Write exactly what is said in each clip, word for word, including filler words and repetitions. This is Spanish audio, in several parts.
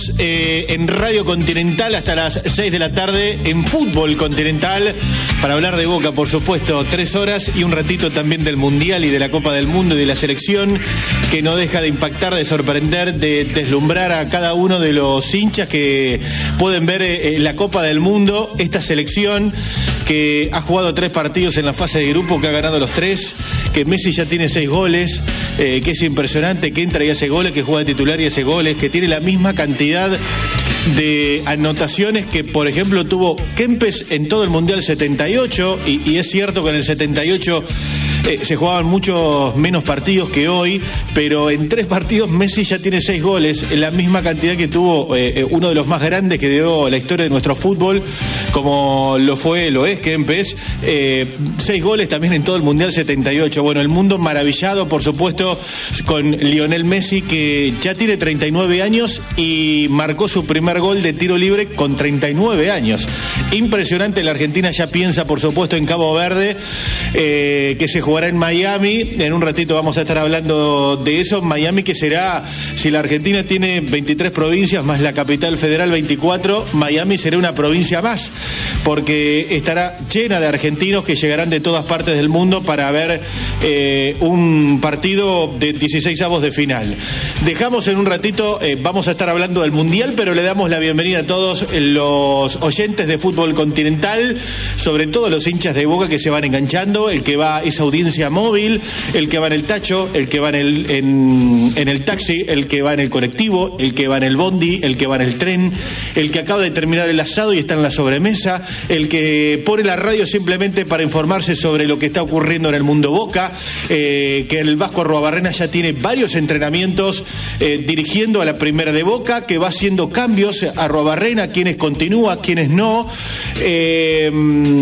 Eh, en Radio Continental hasta las seis de la tarde en Fútbol Continental para hablar de Boca, por supuesto, tres horas y un ratito también del Mundial y de la Copa del Mundo y de la selección, que no deja de impactar, de sorprender, de deslumbrar a cada uno de los hinchas que pueden ver eh, la Copa del Mundo, esta selección que ha jugado tres partidos en la fase de grupo, que ha ganado los tres, que Messi ya tiene seis goles, eh, que es impresionante, que entra y hace goles, que juega de titular y hace goles, que tiene la misma cantidad de anotaciones que, por ejemplo, tuvo Kempes en todo el Mundial setenta y ocho, y, y es cierto que en el setenta y ocho eh, se jugaban muchos menos partidos que hoy, pero en tres partidos Messi ya tiene seis goles, la misma cantidad que tuvo eh, uno de los más grandes que dio la historia de nuestro fútbol, como lo fue, lo es Kempes, eh, seis goles también en todo el Mundial setenta y ocho. Bueno, el mundo maravillado, por supuesto, con Lionel Messi, que ya tiene treinta y nueve años y marcó su primer gol de tiro libre con treinta y nueve años. Impresionante. La Argentina ya piensa, por supuesto, en Cabo Verde, eh, que se jugará en Miami. En un ratito vamos a estar hablando de eso. Miami, que será, si la Argentina tiene veintitrés provincias más la capital federal veinticuatro, Miami será una provincia más, porque estará llena de argentinos que llegarán de todas partes del mundo para ver eh, un partido de dieciseisavos de final. Dejamos en un ratito, eh, vamos a estar hablando del Mundial, pero le damos la bienvenida a todos los oyentes de Fútbol Continental, sobre todo los hinchas de Boca que se van enganchando, el que va a esa audiencia móvil, el que va en el tacho, el que va en el, en, en el taxi, el que va en el colectivo, el que va en el bondi, el que va en el tren, el que acaba de terminar el asado y está en la sobremesa, el que pone la radio simplemente para informarse sobre lo que está ocurriendo en el mundo Boca, eh, que el Vasco Arruabarrena ya tiene varios entrenamientos eh, dirigiendo a la primera de Boca, que va haciendo cambios a Arruabarrena, quienes continúa, quienes no. Eh,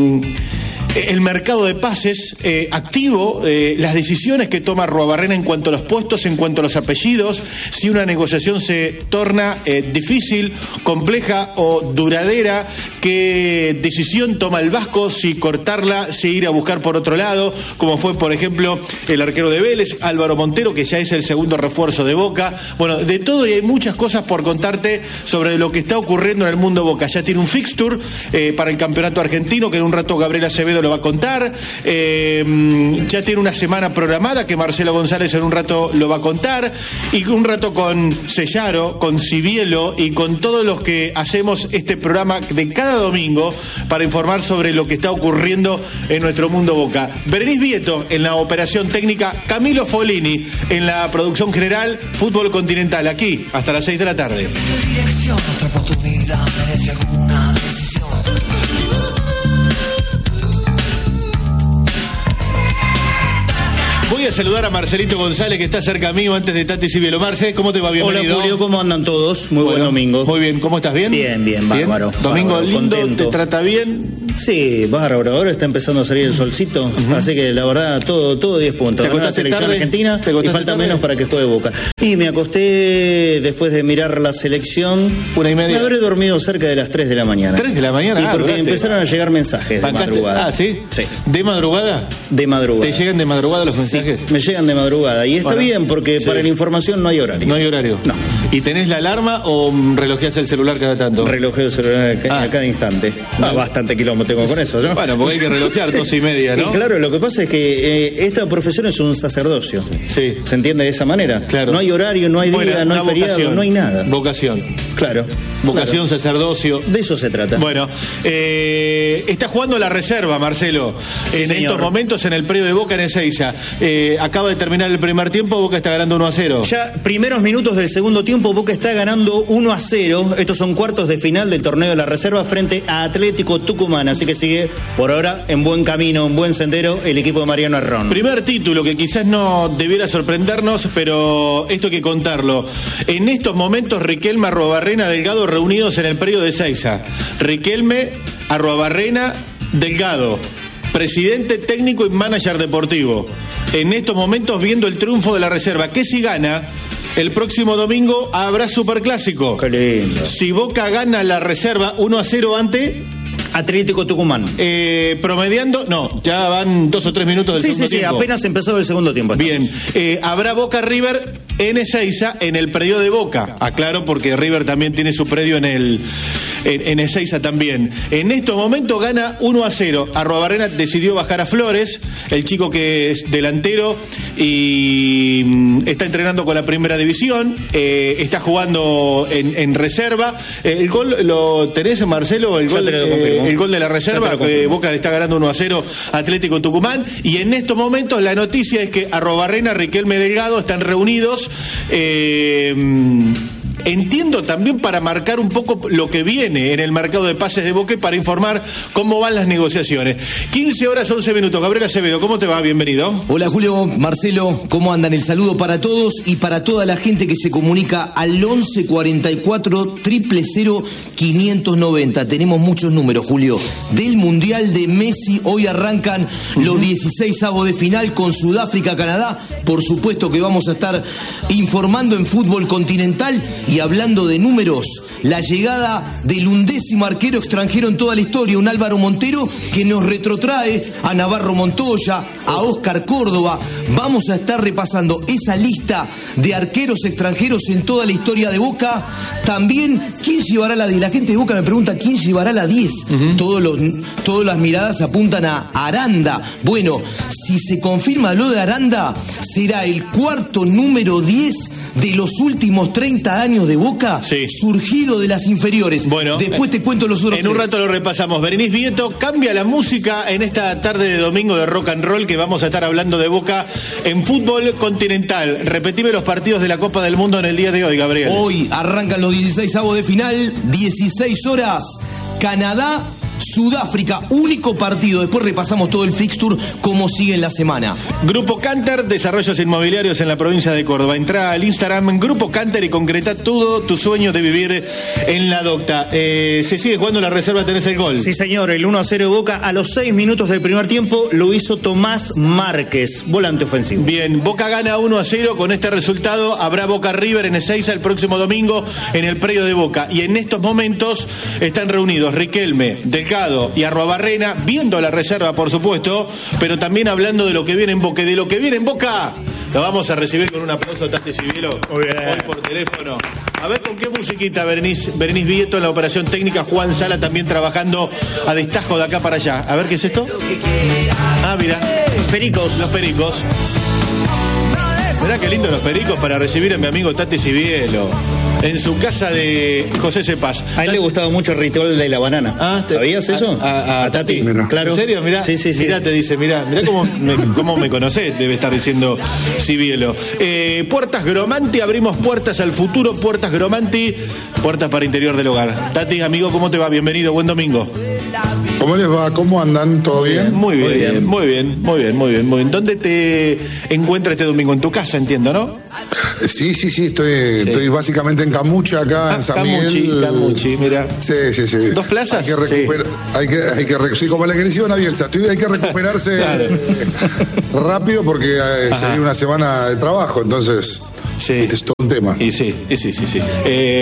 El mercado de pases eh, activo, eh, las decisiones que toma Arruabarrena en cuanto a los puestos, en cuanto a los apellidos, si una negociación se torna eh, difícil, compleja o duradera, qué decisión toma el Vasco, si cortarla, si ir a buscar por otro lado, como fue, por ejemplo, el arquero de Vélez, Álvaro Montero, que ya es el segundo refuerzo de Boca. Bueno, de todo, y hay muchas cosas por contarte sobre lo que está ocurriendo en el mundo Boca. Ya tiene un fixture eh, para el campeonato argentino, que en un rato Gabriel Acevedo lo va a contar, eh, ya tiene una semana programada que Marcelo González en un rato lo va a contar, y un rato con Sellaro, con Cibielo y con todos los que hacemos este programa de cada domingo para informar sobre lo que está ocurriendo en nuestro mundo Boca. Berenice Vieto en la operación técnica, Camilo Folini en la producción general. Fútbol Continental, aquí hasta las seis de la tarde. Voy a saludar a Marcelito González, que está cerca mío, antes de Tati Cibielo. Marce, ¿cómo te va? Bienvenido. Hola, Julio, ¿cómo andan todos? Muy bueno, buen domingo. Muy bien, ¿cómo estás? ¿Bien? Bien, bien, bárbaro. ¿Bien? Domingo bárbaro, lindo, contento. ¿Te trata bien? Sí, bárbaro. Ahora está empezando a salir el solcito, uh-huh. Así que la verdad, todo todo diez puntos. ¿Te acostaste selección tarde? Argentina ¿Te y falta tarde? menos para que juegue Boca. Y me acosté después de mirar la selección. Una y media. Me habré dormido cerca de las tres de la mañana. ¿tres de la mañana? Y ah, porque durante. empezaron a llegar mensajes de madrugada. Ah, ¿sí? Sí. ¿De madrugada? De madrugada. ¿Te llegan de madrugada los mensajes? Sí, me llegan de madrugada. Y está bueno, bien, porque sí. para la información no hay horario. ¿No hay horario? No. ¿Y tenés la alarma o relojeás el celular cada tanto? Relojeo el celular a Ah. cada instante. Ah, bastante kilómetro tengo con eso, ¿no? Bueno, porque hay que relojear dos y media, ¿no? Y claro, lo que pasa es que eh, esta profesión es un sacerdocio. Sí. ¿Se entiende de esa manera? Claro. No hay horario, no hay Bueno, día, no hay una feriado, vocación. no hay nada. Vocación. Claro. Vocación, claro. sacerdocio. De eso se trata. Bueno, eh, está jugando la reserva, Marcelo. Sí, en señor. estos momentos en el predio de Boca en Ezeiza. Eh, acaba de terminar el primer tiempo, Boca está ganando uno a cero. Ya primeros minutos del segundo tiempo, Boca está ganando uno a cero. Estos son cuartos de final del torneo de la reserva frente a Atlético Tucumán. Así que sigue por ahora en buen camino, en buen sendero el equipo de Mariano Arrón. Primer título que quizás no debiera sorprendernos, pero esto hay que contarlo. En estos momentos, Riquelme, Arruabarrena, Delgado reunidos en el predio de Ezeiza. Riquelme, Arruabarrena, Delgado, presidente técnico y manager deportivo. En estos momentos viendo el triunfo de la reserva, que si gana, el próximo domingo habrá superclásico. Qué lindo. Si Boca gana la reserva uno a cero ante Atlético Tucumán. Eh, promediando, no, ya van dos o tres minutos del Sí, segundo sí, sí, tiempo. apenas empezó el segundo tiempo. Bien, eh, habrá Boca River en Ezeiza, en el predio de Boca. Aclaro porque River también tiene su predio en el en, en Ezeiza también. En estos momentos gana uno a cero. Arruabarrena decidió bajar a Flores, el chico que es delantero y mm, está entrenando con la primera división, eh, está jugando en, en reserva. Eh, el gol lo tenés, Marcelo, el gol, eh, el gol de la reserva, que Boca le está ganando uno a cero a Atlético Tucumán. Y en estos momentos la noticia es que Arruabarrena, Riquelme Delgado están reunidos. Eh, Entiendo también para marcar un poco lo que viene en el mercado de pases de Boca y para informar cómo van las negociaciones. quince horas, once minutos. Gabriel Acevedo, ¿cómo te va? Bienvenido. Hola Julio, Marcelo, ¿cómo andan? El saludo para todos y para toda la gente que se comunica al once cuarenta y cuatro, cero cero, quinientos noventa. Tenemos muchos números, Julio. Del Mundial de Messi, hoy arrancan uh-huh. los dieciséis avos de final con Sudáfrica, Canadá. Por supuesto que vamos a estar informando en fútbol continental. Y hablando de números, la llegada del undécimo arquero extranjero en toda la historia, un Álvaro Montero, que nos retrotrae a Navarro Montoya, a Óscar Córdoba. Vamos a estar repasando esa lista de arqueros extranjeros en toda la historia de Boca. También, ¿quién llevará la diez? La gente de Boca me pregunta, ¿quién llevará la diez? Uh-huh. Todos los, todas las miradas apuntan a Aranda. Bueno, si se confirma lo de Aranda, será el cuarto número diez de los últimos treinta años de Boca, sí. surgido de las inferiores. Bueno, después te cuento los otros en tres. Un rato lo repasamos. Berenice Vieto, cambia la música en esta tarde de domingo de rock and roll, que vamos a estar hablando de Boca en fútbol continental. Repetime los partidos de la Copa del Mundo en el día de hoy, Gabriel. Hoy arrancan los dieciséis avos de final, dieciséis horas, Canadá, Sudáfrica, único partido. Después repasamos todo el fixture, cómo sigue en la semana. Grupo Canter, desarrollos inmobiliarios en la provincia de Córdoba. Entrá al Instagram Grupo Canter y concreta todo tu sueño de vivir en la docta. Eh, se sigue jugando la reserva, tenés el gol. Sí, señor, el uno a cero de Boca. A los seis minutos del primer tiempo lo hizo Tomás Márquez, volante ofensivo. Bien, Boca gana uno a cero. Con este resultado habrá Boca River en Ezeiza el próximo domingo en el predio de Boca. Y en estos momentos están reunidos Riquelme, Delgado y Arruabarrena, viendo la reserva, por supuesto, pero también hablando de lo que viene en Boca. De lo que viene en Boca, lo vamos a recibir con un aplauso a Tati Civielo, hoy por teléfono. A ver con qué musiquita, Berenice, Berenice Vieto en la operación técnica, Juan Sala también trabajando a destajo de acá para allá. A ver, ¿qué es esto? Ah, mira, Pericos, los Pericos. Mirá qué lindo los Pericos para recibir a mi amigo Tati Civielo en su casa de José Cepaz. A él le gustaba mucho el ritual de la banana. Ah, ¿sabías eso? A, a, a Tati. Mirá. Claro. ¿En serio? Mirá, sí, sí, sí. Mirá, te dice, mirá, mirá cómo me, cómo me conocés, debe estar diciendo Civielo. Eh, Puertas Gromanti, abrimos puertas al futuro, Puertas Gromanti, puertas para interior del hogar. Tati, amigo, ¿cómo te va? Bienvenido, buen domingo. ¿Cómo les va? ¿Cómo andan? ¿Todo bien? Muy bien, muy bien, muy bien, muy bien, muy bien, muy bien. ¿Dónde te encuentras este domingo? En tu casa, entiendo, ¿no? Sí, sí, sí, estoy, sí. estoy básicamente en Camucha, acá ah, en San Camuchi, Miguel. Camuchi, mira. Sí, sí, sí. ¿Dos plazas? Hay que recuperar, sí. hay que, hay que, sí, como la que le hicieron a Bielsa, hay que recuperarse claro. rápido porque eh, se viene una semana de trabajo, entonces sí. es todo un tema. Y sí, sí, sí, sí. sí. Eh,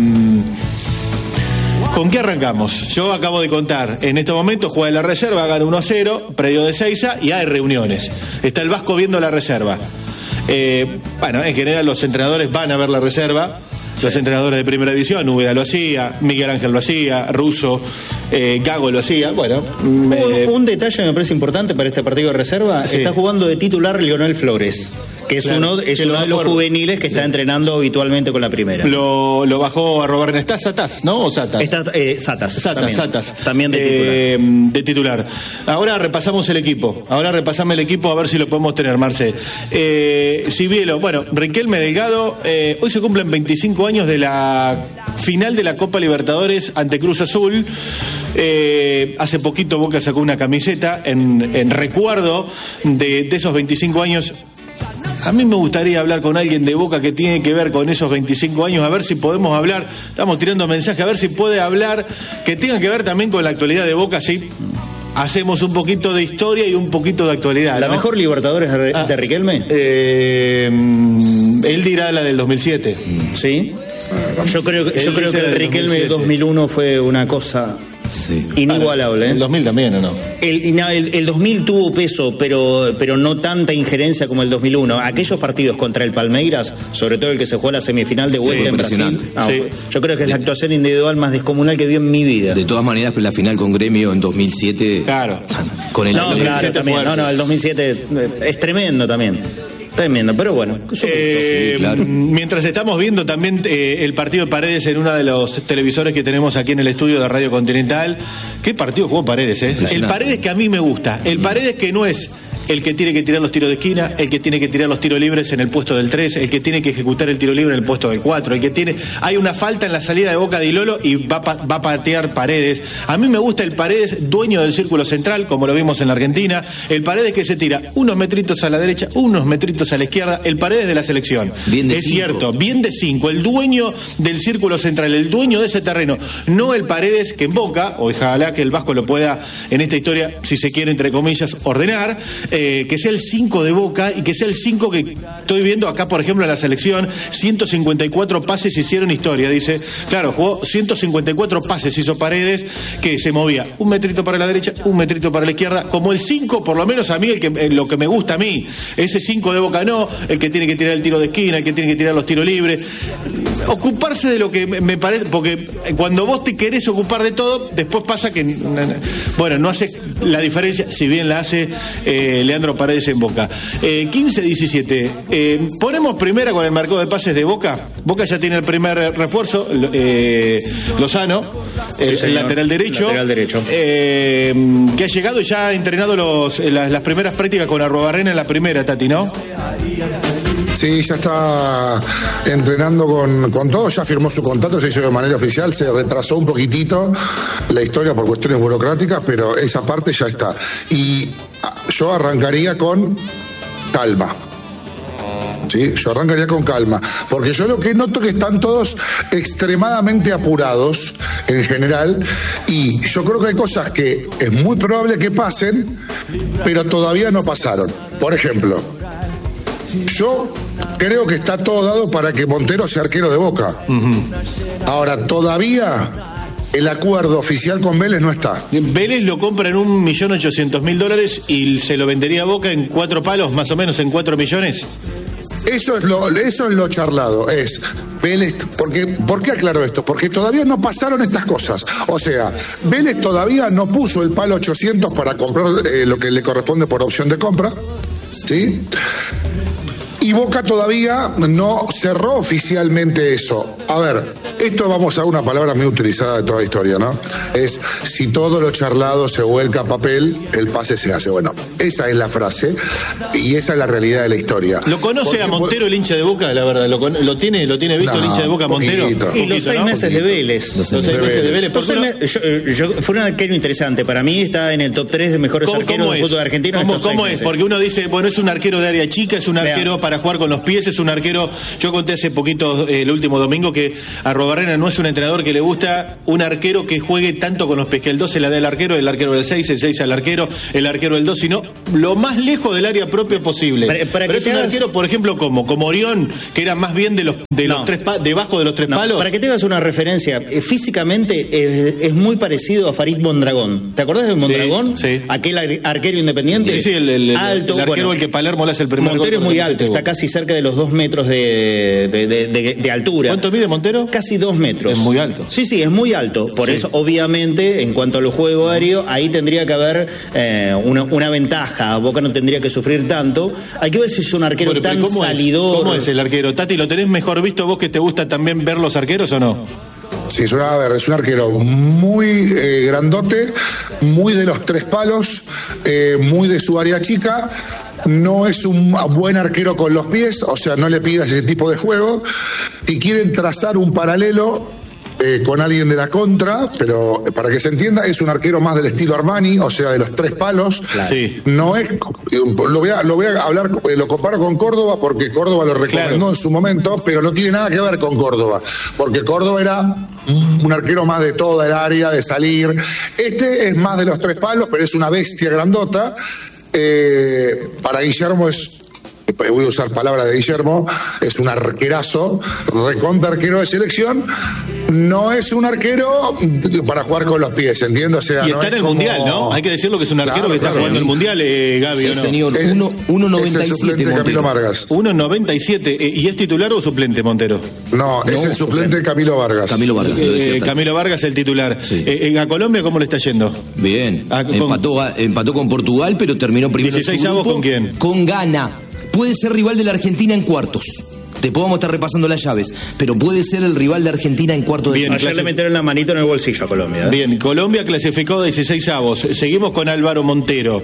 ¿Con qué arrancamos? Yo acabo de contar, en estos momentos juega la reserva, gana uno a cero, predio de Ezeiza y hay reuniones. Está el Vasco viendo la reserva. Eh, bueno, en general los entrenadores van a ver la reserva, los entrenadores de primera división, Úbeda lo hacía, Miguel Ángel lo hacía, Russo, eh, Gago lo hacía, bueno. Eh, un, un detalle me parece importante para este partido de reserva, sí. Está jugando de titular Lionel Flores, que es claro, uno, es uno de los juveniles que sí. está entrenando habitualmente con la primera. Lo, lo bajó a robar, ¿está Satas, no? ¿O Satas? Está, eh, Satas. Satas, también, Satas. También de titular. Eh, de titular. Ahora repasamos el equipo. Ahora repasame el equipo a ver si lo podemos tener, Marce. Eh, Civielo, bueno, Riquelme Delgado, eh, hoy se cumplen veinticinco años de la final de la Copa Libertadores ante Cruz Azul. Eh, hace poquito Boca sacó una camiseta en, en recuerdo de, de esos veinticinco años. A mí me gustaría hablar con alguien de Boca que tiene que ver con esos veinticinco años, a ver si podemos hablar, estamos tirando mensajes, a ver si puede hablar, que tenga que ver también con la actualidad de Boca, sí. Hacemos un poquito de historia y un poquito de actualidad, ¿La ¿no? mejor Libertadores de, ah, de Riquelme? Eh, él dirá la del dos mil siete. ¿Sí? Yo creo, yo creo que el Riquelme de dos mil uno fue una cosa Sí. Inigualable. ¿eh? El dos mil también, ¿o no? El, no, el, el dos mil tuvo peso, pero, pero no tanta injerencia como el dos mil uno. Aquellos partidos contra el Palmeiras, sobre todo el que se jugó a la semifinal de vuelta Sí, en Brasil. No, sí. Yo creo que es la actuación individual más descomunal que vi en mi vida. De todas maneras, la final con Gremio en dos mil siete. Claro. Con el No, el claro, también. fuerte. No, no, el dos mil siete es tremendo también. Tremendo, pero bueno. Eh, Sí, claro. Mientras estamos viendo también eh, el partido de Paredes en uno de los televisores que tenemos aquí en el estudio de Radio Continental. ¿Qué partido jugó Paredes, eh? El Paredes que a mí me gusta. El Paredes que no es el que tiene que tirar los tiros de esquina, el que tiene que tirar los tiros libres en el puesto del tres, el que tiene que ejecutar el tiro libre en el puesto del cuatro, el que tiene... Hay una falta en la salida de Boca de Lolo y va, va a patear Paredes. A mí me gusta el Paredes dueño del círculo central, como lo vimos en la Argentina. El Paredes que se tira unos metritos a la derecha, unos metritos a la izquierda. El Paredes de la selección. Bien de es cinco. cierto, bien de cinco. El dueño del círculo central, el dueño de ese terreno. No el Paredes que en Boca, o ojalá que el Vasco lo pueda en esta historia, si se quiere, entre comillas, ordenar, eh, que sea el cinco de Boca y que sea el cinco que estoy viendo acá, por ejemplo, en la selección. ciento cincuenta y cuatro pases hicieron historia, dice. Claro, jugó ciento cincuenta y cuatro pases, hizo Paredes, que se movía un metrito para la derecha, un metrito para la izquierda, como el cinco, por lo menos a mí, el que, eh, lo que me gusta a mí. Ese cinco de Boca no, el que tiene que tirar el tiro de esquina, el que tiene que tirar los tiros libres. Ocuparse de lo que me, me parece, porque cuando vos te querés ocupar de todo, después pasa que, bueno, no hace la diferencia, si bien la hace eh, Leandro Paredes en Boca. Eh, quince diecisiete. Eh, ponemos primera con el marcador de pases de Boca. Boca ya tiene el primer refuerzo, eh, Lozano, el, Sí, el señor. lateral derecho. Lateral derecho. Eh, que ha llegado y ya ha entrenado los, las, las primeras prácticas con Arruabarrena en la primera, Tati, ¿no? Sí, ya está entrenando con, con todo, ya firmó su contrato, se hizo de manera oficial, se retrasó un poquitito la historia por cuestiones burocráticas, pero esa parte ya está. Y yo arrancaría con calma. Sí, yo arrancaría con calma, porque yo lo que noto que están todos extremadamente apurados en general, y yo creo que hay cosas que es muy probable que pasen, pero todavía no pasaron. Por ejemplo, yo creo que está todo dado para que Montero sea arquero de Boca. Uh-huh. Ahora, todavía el acuerdo oficial con Vélez no está. Vélez lo compra en un millón ochocientos mil dólares y se lo vendería a Boca en cuatro palos, más o menos en cuatro millones. Eso es lo, eso es lo charlado, es Vélez, porque, ¿por qué aclaro esto? Porque todavía no pasaron estas cosas. O sea, Vélez todavía no puso el palo ochocientos para comprar eh, lo que le corresponde por opción de compra, ¿sí? Y Boca todavía no cerró oficialmente eso. A ver, esto vamos a una palabra muy utilizada de toda la historia, ¿no? Es, si todo lo charlado se vuelca a papel, el pase se hace. Bueno, esa es la frase y esa es la realidad de la historia. ¿Lo conoce Porque, a Montero el hincha de Boca, la verdad? ¿Lo, con, lo tiene lo tiene visto no, el hincha de Boca Montero? poquito. Y Poquito, los seis ¿no? meses Poquito. de Vélez. Los seis meses de Vélez. Los seis me- yo- yo- fue un arquero interesante. Para mí está en el top tres de mejores ¿Cómo, arqueros cómo del es? fútbol argentino. en ¿Cómo, estos seis cómo es? meses. Porque uno dice, bueno, es un arquero de área chica, es un Vean. arquero para jugar con los pies, es un arquero... Yo conté hace poquito, eh, el último domingo, que a Robarrena no es un entrenador que le gusta un arquero que juegue tanto con los pies, que el dos se la dé al arquero, el arquero del seis, el seis al arquero, el arquero del dos, sino lo más lejos del área propia posible. Para- para Pero que es te un hagas- arquero, por ejemplo, como, como Orión, que era más bien de los, de No. los tres pa- debajo de los tres No, palos. para que tengas una referencia, eh, físicamente eh, es muy parecido a Farid Mondragón. ¿Te acordás de Mondragón? sí. Aquel ar- arquero independiente. Sí, sí, el, el- el- alto, el arquero bueno, al que Palermo le hace el primer Montero gol es muy contra el alto, T V. está casi cerca de los dos metros de, de, de- de- de altura. ¿Cuánto mide Montero? Casi dos metros. Es muy alto. Sí, sí, es muy alto. Por Sí. eso, obviamente, en cuanto al juego aéreo, ahí tendría que haber eh, una, una ventaja. Boca no tendría que sufrir tanto. Hay que ver si es un arquero Bueno, pero tan ¿cómo es? salidor. ¿Cómo es el arquero? Tati, ¿lo tenés mejor visto vos que te gusta también ver los arqueros o no? Sí, es, una, a ver, es un arquero muy eh, grandote, muy de los tres palos, eh, muy de su área chica. No es un buen arquero con los pies, o sea, no le pidas ese tipo de juego. Si quieren trazar un paralelo eh, con alguien de la contra, pero para que se entienda, es un arquero más del estilo Armani, o sea, de los tres palos. Sí. No es, lo voy a, lo voy a hablar, eh, lo comparo con Córdoba porque Córdoba lo recomendó Claro. en su momento, pero no tiene nada que ver con Córdoba, porque Córdoba era un arquero más de toda el área, de salir. Este es más de los tres palos, pero es una bestia grandota. Eh, para Guillermo es, voy a usar palabras de Guillermo, es un arquerazo, recontra arquero de selección. no es un arquero para jugar con los pies, ¿entiendes? O sea, y no está en el como... Mundial, ¿no? Hay que decirlo que es un arquero Claro, que está claro. jugando el Mundial, eh, Gaby, Sí, ¿o no? señor. Es- uno noventa y Es el siete, suplente de Camilo Vargas. uno noventa y siete. Eh, ¿Y es titular o suplente, Montero? No, es No, el suplente de Camilo Vargas. Camilo Vargas. lo Eh, decía tal. Camilo Vargas, el titular. Sí. Eh, ¿A Colombia cómo le está yendo? Bien. Ah, con- empató, empató con Portugal, pero terminó primero en su dieciséis avos, grupo. ¿con quién? Con Ghana. Puede ser rival de la Argentina en cuartos. Te podemos estar repasando las llaves, pero puede ser el rival de Argentina en cuartos de Bien, final. Ayer clase- le metieron la manito en el bolsillo a Colombia. ¿eh? Bien, Colombia clasificó a dieciséis avos. Seguimos con Álvaro Montero.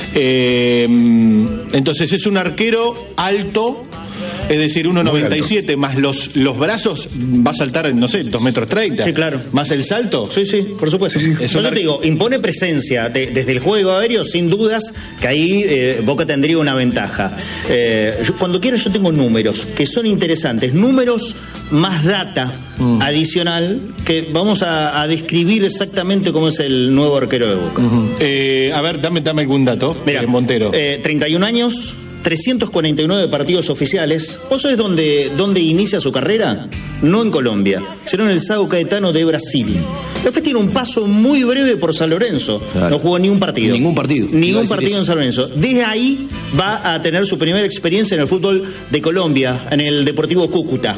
Eh, entonces es un arquero alto, es decir, uno noventa y siete, más los, los brazos, va a saltar, no sé, dos metros treinta. Sí, claro. Más el salto. Sí, sí, por supuesto. Sí, sí. Por Es eso un ar- te digo, impone presencia de- desde el juego aéreo, sin dudas, que ahí eh, Boca tendría una ventaja. Eh, yo- cuando quieras yo tengo números que son interesantes, números más data Mm. adicional, que vamos a, a describir exactamente cómo es el nuevo arquero de Boca. Eh, a ver, dame, dame algún dato. Mira, eh, Montero. eh, treinta y un años, trescientos cuarenta y nueve partidos oficiales. ¿Vos sabés dónde, dónde inicia su carrera? No en Colombia, sino en el Sao Caetano de Brasil. Después tiene un paso muy breve por San Lorenzo. Claro. No jugó ni un partido. Ningún partido. Iba a Ningún decir partido eso. en San Lorenzo. Desde ahí va a tener su primera experiencia en el fútbol de Colombia, en el Deportivo Cúcuta.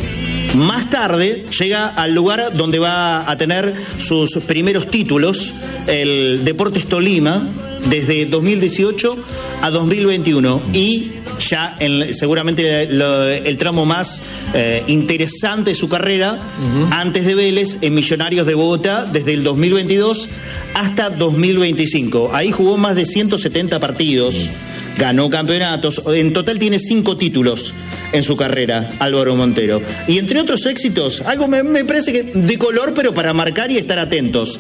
Más tarde llega al lugar donde va a tener sus primeros títulos, el Deportes Tolima, desde dos mil dieciocho a dos mil veintiuno. Y ya en, seguramente lo- el tramo más eh, interesante de su carrera, antes de Vélez, en Millonarios de Bogotá, desde el dos mil veintidós hasta dos mil veinticinco. Ahí jugó más de ciento setenta partidos. Ganó campeonatos, en total tiene cinco títulos en su carrera, Álvaro Montero. Y entre otros éxitos, algo me, me parece que de color, pero para marcar y estar atentos.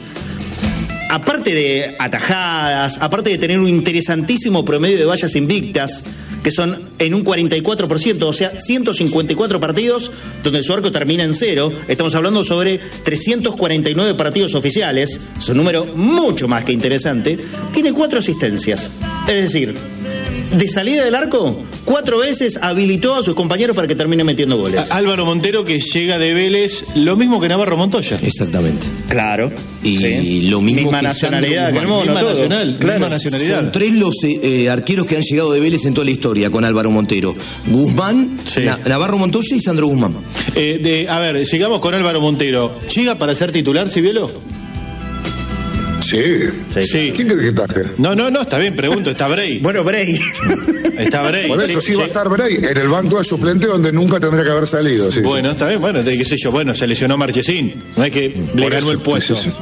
Aparte de atajadas, aparte de tener un interesantísimo promedio de vallas invictas, que son en un cuarenta y cuatro por ciento, o sea, ciento cincuenta y cuatro partidos donde su arco termina en cero. Estamos hablando sobre trescientos cuarenta y nueve partidos oficiales, es un número mucho más que interesante. Tiene cuatro asistencias, es decir, de salida del arco, cuatro veces habilitó a sus compañeros para que terminen metiendo goles. A- Álvaro Montero, que llega de Vélez, lo mismo que Navarro Montoya. Exactamente. Claro. Y sí. lo mismo Misma que nacionalidad Sandro que el mono, Misma todo. nacional, Claro. misma nacionalidad. Son tres los eh, eh, arqueros que han llegado de Vélez en toda la historia con Álvaro Montero. Guzmán, Sí. Na- Navarro Montoya y Sandro Guzmán. Eh, de, a ver, sigamos con Álvaro Montero. ¿Llega para ser titular, Cibielo? Sí. Sí. Sí. ¿Quién cree que taje? No, no, no, está bien, pregunto, está Bray. Bueno, Bray. Está Bray. Por eso sí va a estar Bray en el banco de suplente donde nunca tendría que haber salido. Sí, Bueno, está bien, bueno, de qué sé yo, bueno, se lesionó Marchesín. No es que le Por ganó eso, el puesto. sí, sí.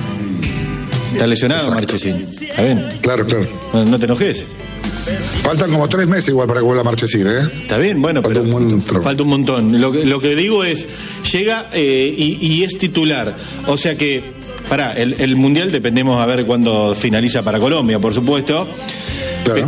Está lesionado Exacto. Marchesín. Está bien. sí. Claro, claro. No, no te enojes. Faltan como tres meses igual para que vuelva Marchesín, ¿eh? Está bien, bueno, Falta pero un montón. falta un montón. Lo que, lo que digo es, llega eh, y, y es titular. O sea que, pará, el, el Mundial dependemos a ver cuándo finaliza para Colombia, por supuesto. Claro. Pe-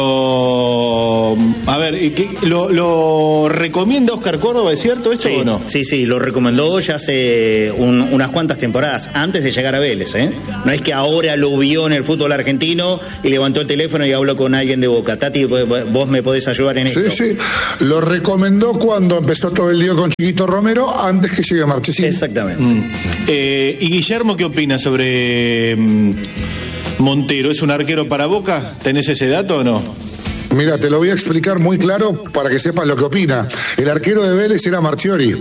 Pero, a ver, ¿qué- lo, ¿lo recomienda Oscar Córdoba, es cierto esto Sí, o no? sí, sí, lo recomendó ya hace un- unas cuantas temporadas, antes de llegar a Vélez, ¿eh? No es que ahora lo vio en el fútbol argentino y levantó el teléfono y habló con alguien de Boca. Tati, vos me podés ayudar en Sí, esto. sí. Lo recomendó cuando empezó todo el lío con Chiquito Romero, antes que llegue Marchesín. Exactamente. Mm. Eh, ¿Y Guillermo qué opina sobre mm, Montero? ¿Es un arquero para Boca? ¿Tenés ese dato o no? Mira, te lo voy a explicar muy claro para que sepas lo que opina. El arquero de Vélez era Marchiori.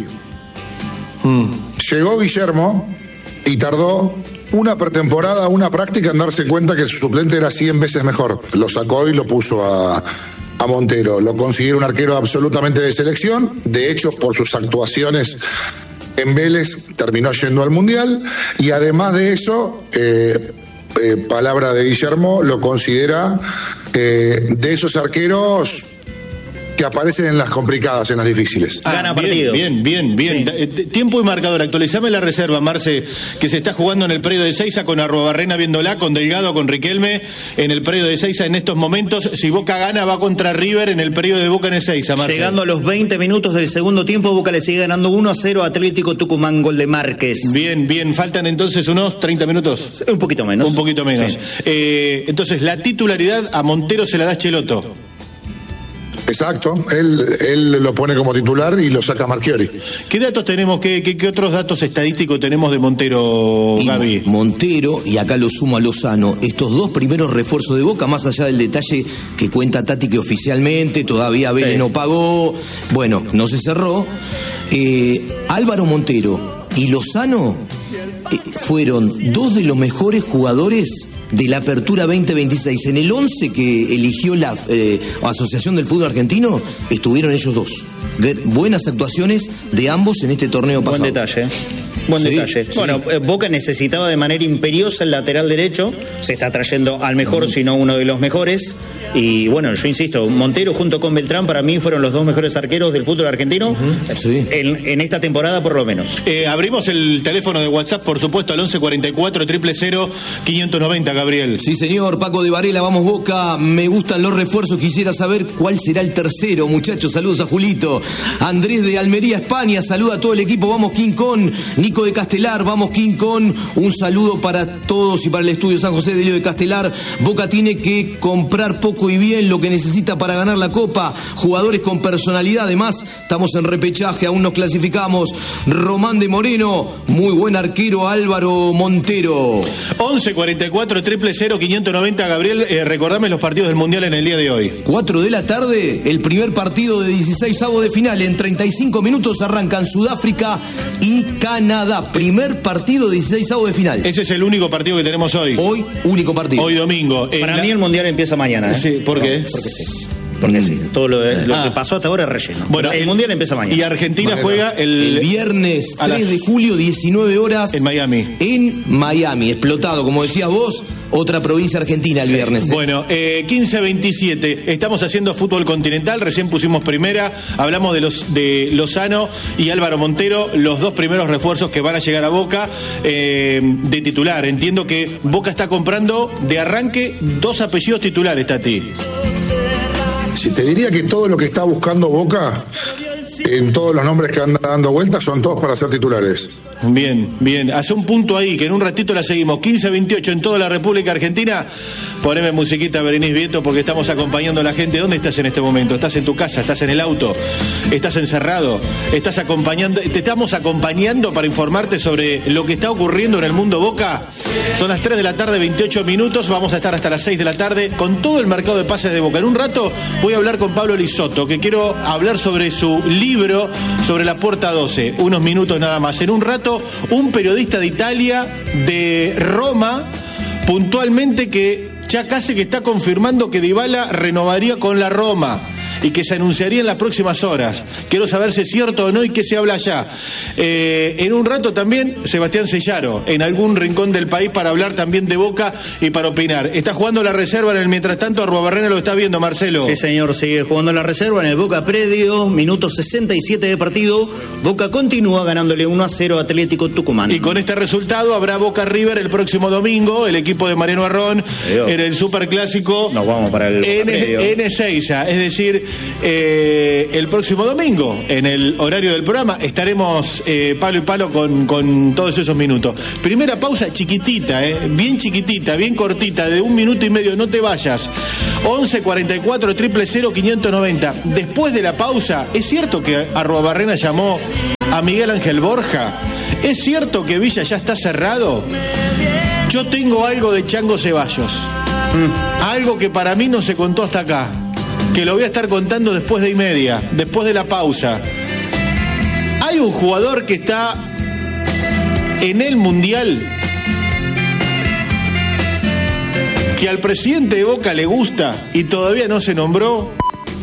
Llegó Guillermo y tardó una pretemporada, una práctica en darse cuenta que su suplente era cien veces mejor. Lo sacó y lo puso a, a Montero. Lo considera un arquero absolutamente de selección. De hecho, por sus actuaciones en Vélez, terminó yendo al Mundial. Y además de eso, eh, eh, palabra de Guillermo, lo considera eh, de esos arqueros que aparecen en las complicadas, en las difíciles. Gana bien, partido. Bien, bien, bien. Sí. Da- eh, t- Tiempo y marcador. Actualizame la reserva, Marce, que se está jugando en el predio de Seiza con Arrobarrena viéndola, con Delgado, con Riquelme, en el predio de Seiza en estos momentos. Si Boca gana, va contra River en el predio de Boca en Ezeiza, Marce. Llegando a los veinte minutos del segundo tiempo, Boca le sigue ganando uno a cero a Atlético Tucumán, gol de Márquez. Bien, bien. Faltan entonces unos treinta minutos. Un poquito menos. Un poquito menos. Sí. Eh, entonces, la titularidad a Montero se la da Cheloto. Exacto, él, él lo pone como titular y lo saca Marchiori. ¿Qué datos tenemos, qué, qué, qué otros datos estadísticos tenemos de Montero, Y Gaby? Montero, y acá lo sumo a Lozano, estos dos primeros refuerzos de Boca, más allá del detalle que cuenta Tati que oficialmente todavía Vélez Sí. no pagó, bueno, no se cerró. Eh, Álvaro Montero y Lozano eh, fueron dos de los mejores jugadores de la Apertura veinte veintiséis. En el once que eligió la eh, Asociación del Fútbol Argentino, estuvieron ellos dos. Ver, buenas actuaciones de ambos en este torneo pasado. Buen detalle. Buen Sí, detalle. sí. Bueno, eh, Boca necesitaba de manera imperiosa el lateral derecho. Se está trayendo al mejor, si no uno de los mejores. Y bueno, yo insisto, Montero junto con Beltrán para mí fueron los dos mejores arqueros del fútbol argentino, Sí. en, en esta temporada por lo menos. Eh, abrimos el teléfono de WhatsApp, por supuesto, al once cuarenta y cuatro, cero cero cero, quinientos noventa, Gabriel. Sí, señor, Paco de Varela, vamos Boca, me gustan los refuerzos, quisiera saber cuál será el tercero, muchachos, saludos a Julito. Andrés de Almería, España, saluda a todo el equipo, vamos King Kong. Nico de Castelar, vamos King Kong, un saludo para todos y para el estudio San José de Leo de Castelar. Boca tiene que comprar poco y bien lo que necesita para ganar la Copa, jugadores con personalidad, además, estamos en repechaje, aún nos clasificamos. Román de Moreno, muy buen arquero Álvaro Montero. once cuarenta y cuatro, cero cero cero, quinientos noventa, Gabriel, eh, recordame los partidos del Mundial en el día de hoy. cuatro de la tarde, el primer partido de dieciseisavos de final. En treinta y cinco minutos arrancan Sudáfrica y Canadá. Primer partido de dieciseisavos de final. Ese es el único partido que tenemos hoy. Hoy, único partido. Hoy domingo. En Para la- mí el Mundial empieza mañana. ¿eh? Sí, ¿por qué? Porque sí. Porque sí. Todo lo, de- lo Ah. que pasó hasta ahora es relleno. Bueno, el, Mundial empieza mañana. Y Argentina Mañana. juega el, El viernes a tres las- de julio, diecinueve horas. en Miami. En Miami, explotado, como decías vos, otra provincia argentina el viernes. ¿eh? Bueno, eh, quince veintisiete, estamos haciendo fútbol continental, recién pusimos primera, hablamos de los de Lozano y Álvaro Montero, los dos primeros refuerzos que van a llegar a Boca eh, de titular. Entiendo que Boca está comprando de arranque dos apellidos titulares, Tati. Si te diría que todo lo que está buscando Boca, en todos los nombres que anda dando vueltas, son todos para ser titulares. Bien, bien, hace un punto ahí, que en un ratito la seguimos. quince veintiocho en toda la República Argentina. Poneme musiquita, Berenice Vieto, porque estamos acompañando a la gente. ¿Dónde estás en este momento? ¿Estás en tu casa? ¿Estás en el auto? ¿Estás encerrado? ¿Estás acompañando? ¿Te estamos acompañando para informarte sobre lo que está ocurriendo en el mundo Boca? Son las tres de la tarde, veintiocho minutos. Vamos a estar hasta las seis de la tarde con todo el mercado de pases de Boca. En un rato voy a hablar con Pablo Lisotto, que quiero hablar sobre su libro, sobre la Puerta doce. Unos minutos nada más. En un rato, un periodista de Italia, de Roma, puntualmente que ya casi que está confirmando que Dybala renovaría con la Roma y que se anunciaría en las próximas horas. Quiero saber si es cierto o no y qué se habla allá. Eh, en un rato también Sebastián Sellaro, en algún rincón del país, para hablar también de Boca y para opinar. Está jugando la reserva en el mientras tanto, Arruabarrena lo está viendo, Marcelo. Sí, señor, sigue jugando la reserva en el Boca Predio, minuto sesenta y siete de partido. Boca continúa ganándole uno a cero a Atlético Tucumán. Y con este resultado habrá Boca River el próximo domingo, el equipo de Mariano Arrón, Dios. en el Superclásico. Nos vamos para el Boca en, Predio. en Ezeiza, es decir, eh, el próximo domingo, en el horario del programa, estaremos eh, palo y palo con, con todos esos minutos. Primera pausa chiquitita, eh, bien chiquitita, bien cortita, de un minuto y medio, no te vayas. once cuarenta y cuatro, cero cero cero, quinientos noventa. Después de la pausa, ¿es cierto que Arruabarrena llamó a Miguel Ángel Borja? ¿Es cierto que Villa ya está cerrado? Yo tengo algo de Chango Ceballos. Mm. Algo que para mí no se contó hasta acá. Que lo voy a estar contando después de y media, después de la pausa. Hay un jugador que está en el Mundial que al presidente de Boca le gusta y todavía no se nombró.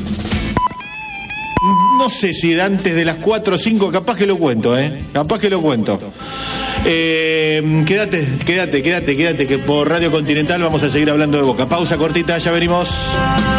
No sé si antes de las cuatro o cinco, capaz que lo cuento, ¿eh? Capaz que lo cuento. Eh, quédate, quédate, quédate, quédate, que por Radio Continental vamos a seguir hablando de Boca. Pausa cortita, ya venimos.